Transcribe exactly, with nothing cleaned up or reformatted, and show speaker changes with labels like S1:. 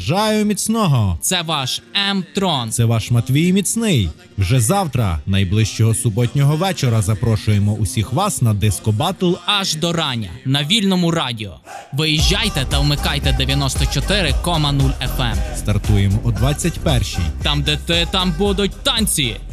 S1: Бажаю міцного!
S2: Це ваш М-Трон.
S1: Це ваш Матвій Міцний. Вже завтра, найближчого суботнього вечора, запрошуємо усіх вас на Диско Батл
S2: Аж до рання на Вільному радіо. Виїжджайте та вмикайте дев'яносто чотири нуль еф ем.
S1: Стартуємо о двадцять першій.
S2: Там, де ти, там будуть танці.